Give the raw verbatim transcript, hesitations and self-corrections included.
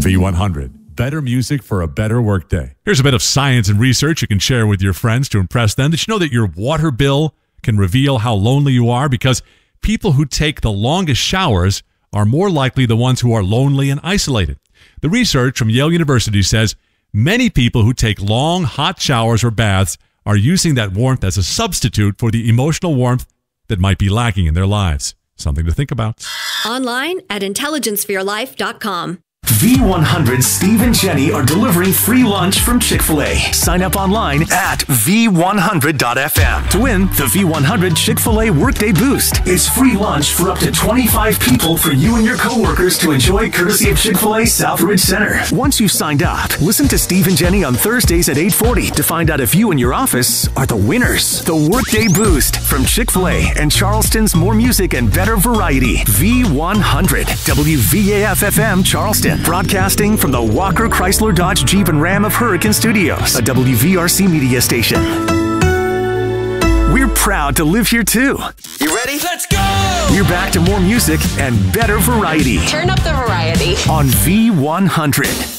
V one hundred. Better music for a better workday. Here's a bit of science and research you can share with your friends to impress them. Did you know that your water bill can reveal how lonely you are? Because people who take the longest showers are more likely the ones who are lonely and isolated. The research from Yale University says many people who take long, hot showers or baths are using that warmth as a substitute for the emotional warmth that might be lacking in their lives. Something to think about. Online at intelligence for your life dot com. V one hundred Steve and Jenny are delivering free lunch from Chick-fil-A. Sign up online at V one hundred dot F M to win the V one hundred Chick-fil-A Workday Boost. It's free lunch for up to twenty-five people for you and your coworkers to enjoy courtesy of Chick-fil-A Southridge Center. Once you've signed up, listen to Steve and Jenny on Thursdays at eight forty to find out if you and your office are the winners. The Workday Boost from Chick-fil-A and Charleston's more music and better variety. V one hundred W V A F F M Charleston. Broadcasting from the Walker Chrysler Dodge Jeep and Ram of Hurricane Studios, a W V R C media station. We're proud to live here too. You ready? Let's go! We're back to more music and better variety. Turn up the variety on V one hundred.